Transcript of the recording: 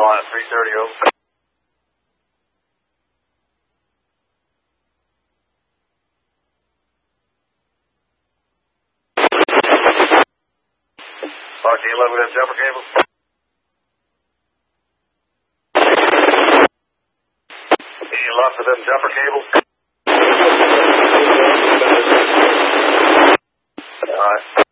Line 330 over. RT11 with that jumper cable. Any lots of them jumper cables? All right.